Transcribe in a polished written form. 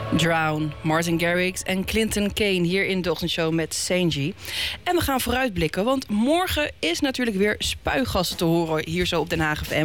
Drown, Martin Garrix en Clinton Kane hier in de ochtendshow met Sanji. En we gaan vooruitblikken, want morgen is natuurlijk weer spuigassen te horen hier zo op Den Haag FM.